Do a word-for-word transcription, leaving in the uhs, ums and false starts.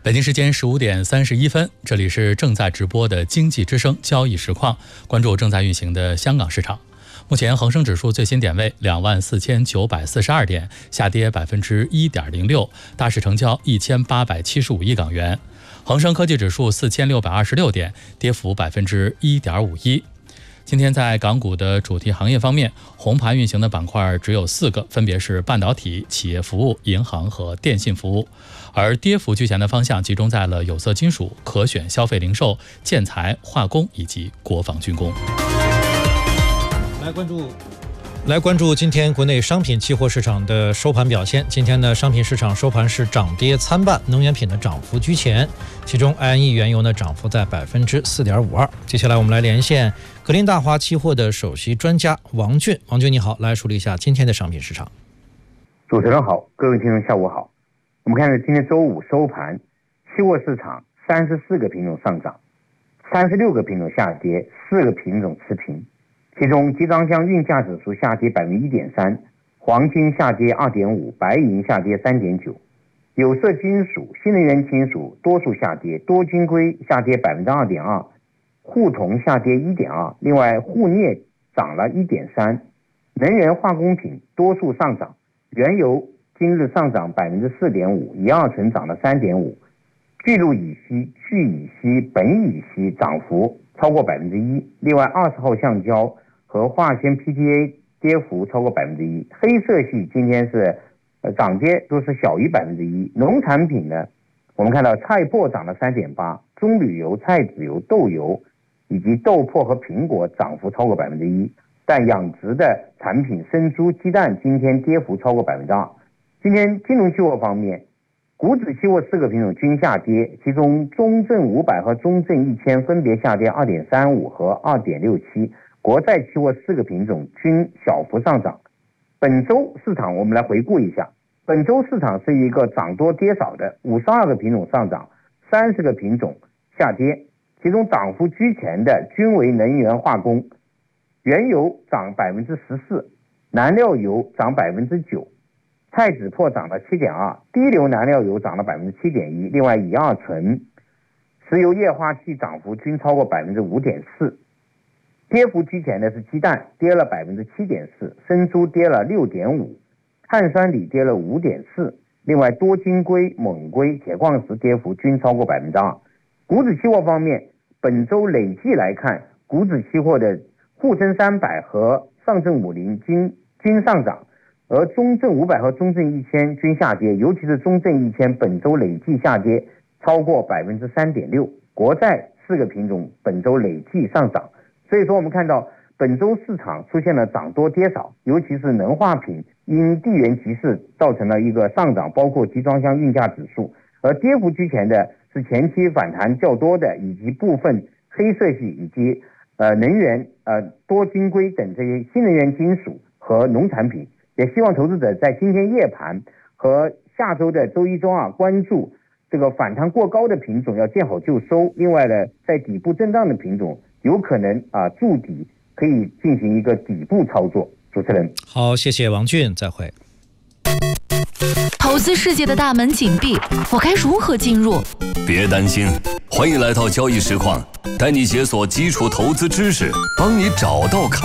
北京时间十五点三十一分，这里是正在直播的经济之声交易实况，关注正在运行的香港市场。目前恒生指数最新点位两万四千九百四十二点，下跌百分之一点零六，大市成交一千八百七十五亿港元。恒生科技指数四千六百二十六点，跌幅百分之一点五一。今天在港股的主题行业方面，红盘运行的板块只有四个，分别是半导体、企业服务、银行和电信服务。而跌幅居前的方向集中在了有色金属、可选消费零售、建材、化工以及国防军工。 来关注。来关注今天国内商品期货市场的收盘表现。今天的商品市场收盘是涨跌参半，能源品的涨幅居前，其中 I N E 原油呢涨幅在百分之四点五二。接下来我们来连线格林大华期货的首席专家王俊。王俊你好，来梳理一下今天的商品市场。 主持人好，各位听众下午好。我们看看今天周五收盘，期货市场三十四个品种上涨，三十六个品种下跌，四个品种持平。其中集装箱运价指数下跌百分之一点三，黄金下跌二点五，白银下跌三点九，有色金属、新能源金属多数下跌，多晶硅下跌百分之二点二，沪铜下跌一点二，另外沪镍涨了一点三，能源化工品多数上涨，原油今日上涨百分之四点五，乙二醇涨了三点五，聚氯乙烯、聚乙烯、苯乙烯涨幅超过百分之一，另外二十号橡胶和化纤 P T A 跌幅超过百分之一，黑色系今天是呃涨跌都是小于百分之一。农产品呢，我们看到菜粕涨了三点八，棕榈油、菜籽油、豆油以及豆粕和苹果涨幅超过百分之一，但养殖的产品生猪、鸡蛋今天跌幅超过百分之二。今天金融期货方面，股指期货四个品种均下跌，其中中证五百和中证一千分别下跌 二点三五 和 二点六七。国债期货四个品种均小幅上涨。本周市场我们来回顾一下，本周市场是一个涨多跌少的，五十二个品种上涨，三十个品种下跌，其中涨幅居前的均为能源化工，原油涨百分之十四，燃料油涨百分之九，菜籽粕涨了七点二，低硫燃料油涨了百分之七点一，另外乙二醇、石油液化气涨幅均超过百分之五点四。跌幅居前的是鸡蛋，跌了百分之七点四，生猪跌了六点五，碳酸锂跌了五点四，另外多晶硅、锰硅、铁矿石跌幅均超过百分之二。股指期货方面，本周累计来看，股指期货的沪深三百和上证五零均均上涨，而中证五百和中证一千均下跌，尤其是中证一千本周累计下跌超过百分之三点六。国债四个品种本周累计上涨。所以说我们看到本周市场出现了涨多跌少，尤其是能化品因地缘局势造成了一个上涨，包括集装箱运价指数，而跌幅居前的是前期反弹较多的以及部分黑色系以及呃能源呃多晶硅等这些新能源金属和农产品。也希望投资者在今天夜盘和下周的周一周二关注这个反弹过高的品种要见好就收，另外呢在底部震荡的品种有可能啊筑底，可以进行一个底部操作。主持人好，谢谢王俊，再会。 投资世界的大门紧闭，我该如何进入？ 别担心，欢迎来到交易实况，带你解锁基础投资知识，帮你找到开